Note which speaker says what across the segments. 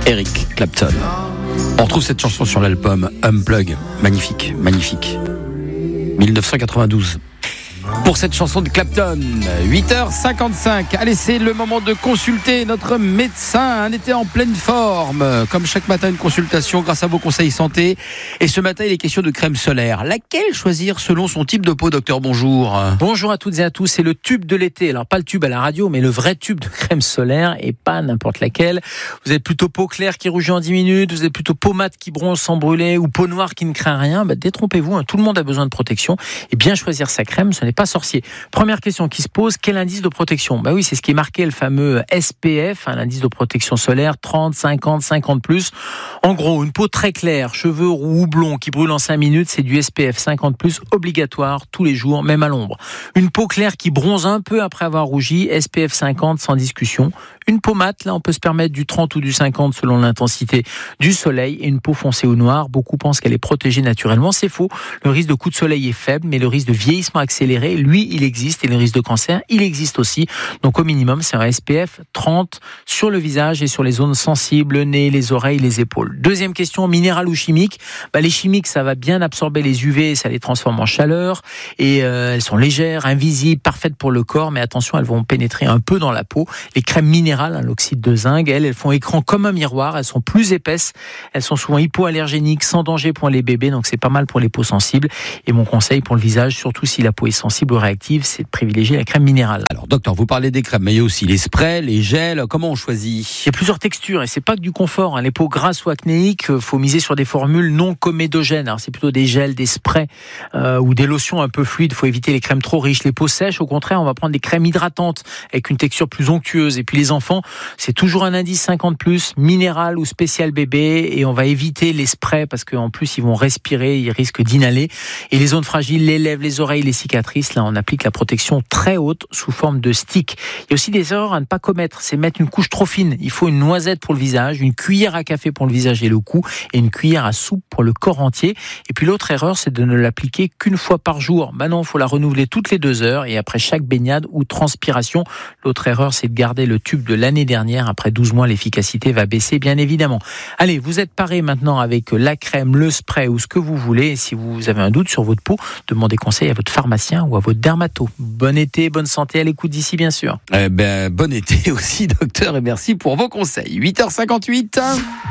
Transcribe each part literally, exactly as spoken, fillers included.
Speaker 1: Eric Clapton. On retrouve cette chanson sur l'album Unplug. Magnifique, magnifique. dix-neuf cent quatre-vingt-douze. Pour cette chanson de Clapton, huit heures cinquante-cinq. Allez, c'est le moment de consulter notre médecin. Un été en pleine forme. Comme chaque matin, une consultation grâce à vos conseils santé. Et ce matin, il est question de crème solaire. Laquelle choisir selon son type de peau, docteur? Bonjour.
Speaker 2: Bonjour à toutes et à tous. C'est le tube de l'été. Alors, pas le tube à la radio, mais le vrai tube de crème solaire et pas n'importe laquelle. Vous êtes plutôt peau claire qui rougit en dix minutes. Vous êtes plutôt peau mate qui bronze sans brûler ou peau noire qui ne craint rien. Bah, détrompez-vous. Hein. Tout le monde a besoin de protection. Et bien choisir sa crème, ce n'est pas sorcier. Première question qui se pose, quel indice de protection? Bah oui, c'est ce qui est marqué, le fameux S P F, hein, l'indice de protection solaire, trente, cinquante, cinquante plus. En gros, une peau très claire, cheveux roux ou blonds qui brûlent en cinq minutes, c'est du S P F cinquante plus obligatoire tous les jours, même à l'ombre. Une peau claire qui bronze un peu après avoir rougi, S P F cinquante sans discussion. Une peau mate, là, on peut se permettre du trente ou du cinquante selon l'intensité du soleil. Et une peau foncée ou noire, beaucoup pensent qu'elle est protégée naturellement. C'est faux. Le risque de coup de soleil est faible, mais le risque de vieillissement accéléré, lui, il existe. Et le risque de cancer, il existe aussi. Donc, au minimum, c'est un S P F trente sur le visage et sur les zones sensibles, le nez, les oreilles, les épaules. Deuxième question, minéral ou chimique? Bah, les chimiques, ça va bien absorber les U V, ça les transforme en chaleur. Et euh, elles sont légères, invisibles, parfaites pour le corps. Mais attention, elles vont pénétrer un peu dans la peau. Les crèmes minérales, l'oxyde de zinc, elles, elles font écran comme un miroir, elles sont plus épaisses, elles sont souvent hypoallergéniques, sans danger pour les bébés, donc c'est pas mal pour les peaux sensibles. Et mon conseil pour le visage, surtout si la peau est sensible ou réactive, c'est de privilégier la crème minérale.
Speaker 1: Alors docteur, vous parlez des crèmes, mais il y a aussi les sprays, les gels, comment on choisit?
Speaker 2: Il y a plusieurs textures et c'est pas que du confort, hein. Les peaux grasses ou acnéiques, faut miser sur des formules non comédogènes. Alors c'est plutôt des gels, des sprays euh, ou des lotions un peu fluides, faut éviter les crèmes trop riches. Les peaux sèches, au contraire, on va prendre des crèmes hydratantes avec une texture plus onctueuse. Et puis les enfants, c'est toujours un indice cinquante plus, minéral ou spécial bébé, et on va éviter les sprays parce qu'en plus ils vont respirer, ils risquent d'inhaler. Et les zones fragiles, les lèvres, les oreilles, les cicatrices, là on applique la protection très haute sous forme de stick. Il y a aussi des erreurs à ne pas commettre, c'est mettre une couche trop fine. Il faut une noisette pour le visage, une cuillère à café pour le visage et le cou, et une cuillère à soupe pour le corps entier. Et puis l'autre erreur, c'est de ne l'appliquer qu'une fois par jour. Bah non, il faut la renouveler toutes les deux heures et après chaque baignade ou transpiration. L'autre erreur, c'est de garder le tube de l'année dernière. Après douze mois, l'efficacité va baisser, bien évidemment. Allez, vous êtes paré maintenant avec la crème, le spray ou ce que vous voulez. Et si vous avez un doute sur votre peau, demandez conseil à votre pharmacien ou à votre dermato. Bon été, bonne santé à l'écoute d'ici, bien sûr.
Speaker 1: Eh ben, bon été aussi, docteur, et merci pour vos conseils. huit heures cinquante-huit.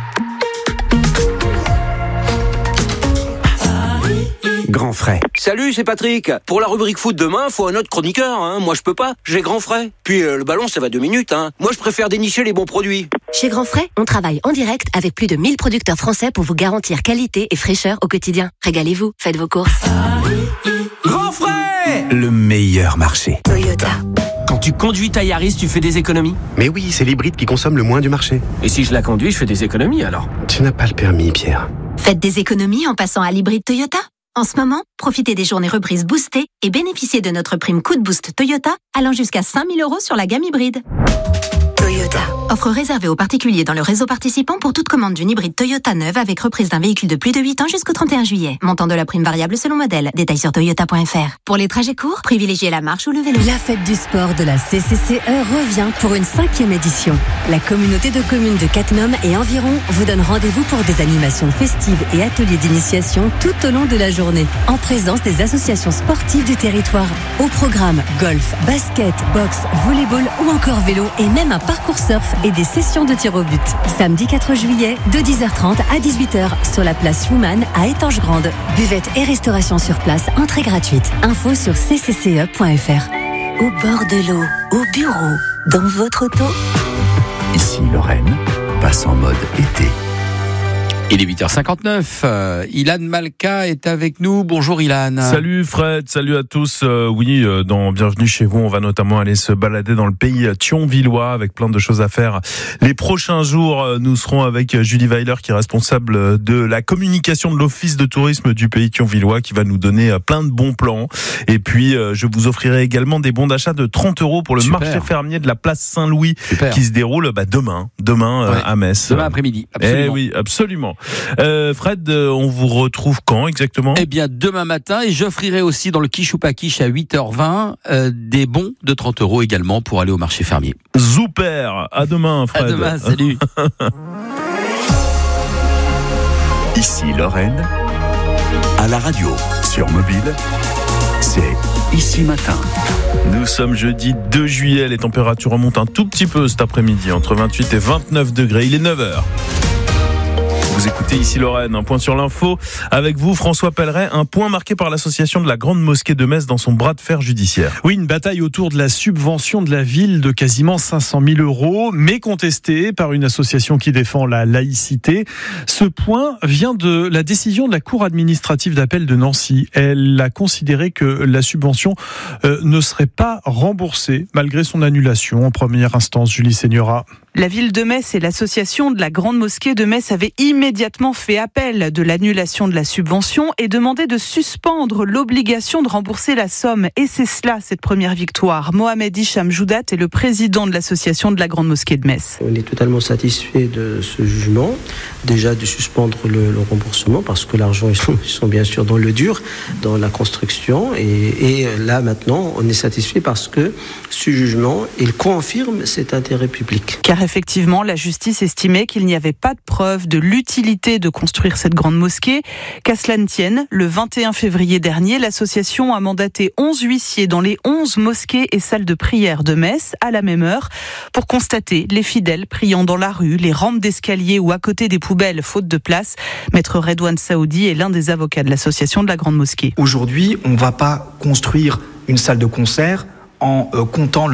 Speaker 3: Grand frais.
Speaker 4: Salut, c'est Patrick. Pour la rubrique foot demain, faut un autre chroniqueur. Hein. Moi, je peux pas. J'ai Grand frais. Puis euh, le ballon, ça va deux minutes. Hein. Moi, je préfère dénicher les bons produits.
Speaker 5: Chez Grand frais, on travaille en direct avec plus de mille producteurs français pour vous garantir qualité et fraîcheur au quotidien. Régalez-vous, faites vos courses.
Speaker 3: Grand frais, le meilleur marché.
Speaker 5: Toyota.
Speaker 6: Quand tu conduis ta Yaris, tu fais des économies?
Speaker 7: Mais oui, c'est l'hybride qui consomme le moins du marché.
Speaker 6: Et si je la conduis, je fais des économies alors?
Speaker 7: Tu n'as pas le permis, Pierre.
Speaker 5: Faites des économies en passant à l'hybride Toyota. En ce moment, profitez des journées reprises boostées et bénéficiez de notre prime Coup de Boost Toyota allant jusqu'à cinq mille euros sur la gamme hybride. Toyota. Offre réservée aux particuliers dans le réseau participant pour toute commande d'une hybride Toyota neuve avec reprise d'un véhicule de plus de huit ans jusqu'au trente et un juillet. Montant de la prime variable selon modèle. Détails sur toyota point f r. Pour les trajets courts, privilégiez la marche ou le vélo.
Speaker 8: La fête du sport de la C C C E revient pour une cinquième édition. La communauté de communes de Cattenom et environ vous donne rendez-vous pour des animations festives et ateliers d'initiation tout au long de la journée, en présence des associations sportives du territoire. Au programme golf, basket, boxe, volleyball ou encore vélo et même un parcours surf et des sessions de tir au but. Samedi quatre juillet, de dix heures trente à dix-huit heures, sur la place Schumann à Étanges-Grande. Buvette et restauration sur place, entrée gratuite. Info sur c c c e point f r.
Speaker 5: Au bord de l'eau, au bureau, dans votre auto.
Speaker 3: Ici, Lorraine passe en mode été.
Speaker 1: Il est huit heures cinquante-neuf. Euh, Ilan Malka est avec nous. Bonjour Ilan.
Speaker 9: Salut Fred, salut à tous. Euh, oui, euh, dans Bienvenue chez vous, on va notamment aller se balader dans le pays thionvillois avec plein de choses à faire. Les prochains jours, euh, nous serons avec Julie Weiler qui est responsable de la communication de l'Office de tourisme du pays thionvillois qui va nous donner euh, plein de bons plans. Et puis, euh, je vous offrirai également des bons d'achat de trente euros pour le
Speaker 1: Super.
Speaker 9: marché fermier de la place Saint-Louis
Speaker 1: Super.
Speaker 9: qui se déroule bah, demain, demain
Speaker 1: ouais.
Speaker 9: euh, à Metz.
Speaker 1: Demain après-midi, absolument.
Speaker 9: Eh oui, absolument. Euh, Fred, euh, on vous retrouve quand exactement ?
Speaker 1: Eh bien, demain matin, et j'offrirai aussi dans le Quiche ou pas Quiche à huit heures vingt euh, des bons de trente euros également pour aller au marché fermier.
Speaker 9: Super. À demain, Fred.
Speaker 1: À demain, salut.
Speaker 3: Ici Lorraine, à la radio, sur mobile, c'est Ici Matin.
Speaker 9: Nous sommes jeudi deux juillet, les températures remontent un tout petit peu cet après-midi, entre vingt-huit et vingt-neuf degrés, il est neuf heures. Vous écoutez Ici Lorraine, un point sur l'info. Avec vous, François Pelleret, un point marqué par l'association de la Grande Mosquée de Metz dans son bras de fer judiciaire.
Speaker 10: Oui, une bataille autour de la subvention de la ville de quasiment cinq cent mille euros, mais contestée par une association qui défend la laïcité. Ce point vient de la décision de la Cour administrative d'appel de Nancy. Elle a considéré que la subvention euh, ne serait pas remboursée, malgré son annulation en première instance. Julie Seigneura.
Speaker 11: La ville de Metz et l'association de la Grande Mosquée de Metz avaient immédiatement fait appel de l'annulation de la subvention et demandé de suspendre l'obligation de rembourser la somme. Et c'est cela, cette première victoire. Mohamed Hicham Joudat est le président de l'association de la Grande Mosquée de Metz.
Speaker 12: On est totalement satisfait de ce jugement. Déjà de suspendre le, le remboursement parce que l'argent, ils sont, ils sont bien sûr dans le dur, dans la construction. Et, et là, maintenant, on est satisfait parce que ce jugement, il confirme cet intérêt public.
Speaker 11: Car effectivement, la justice estimait qu'il n'y avait pas de preuve de l'utilité de construire cette grande mosquée. Qu'à cela ne tienne, le vingt et un février dernier, l'association a mandaté onze huissiers dans les onze mosquées et salles de prière de Metz à la même heure pour constater les fidèles priant dans la rue, les rampes d'escalier ou à côté des poubelles faute de place. Maître Redouane Saoudi est l'un des avocats de l'association de la Grande Mosquée.
Speaker 13: Aujourd'hui, on ne va pas construire une salle de concert en euh, comptant le